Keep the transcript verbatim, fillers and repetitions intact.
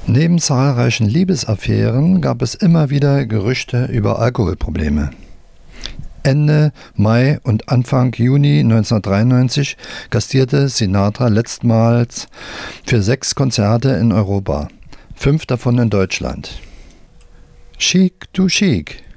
Neben zahlreichen Liebesaffären gab es immer wieder Gerüchte über Alkoholprobleme. Ende Mai und Anfang Juni neunzehnhundertdreiundneunzig gastierte Sinatra letztmals für sechs Konzerte in Europa, fünf davon in Deutschland. Chic to Chic